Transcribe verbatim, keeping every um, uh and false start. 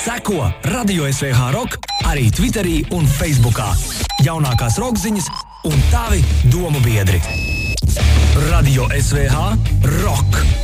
Seko Radio S V H Rock arī Twitterī un Facebookā. Jaunākās rokziņas un tavi domu biedri. Radio S V H Rock.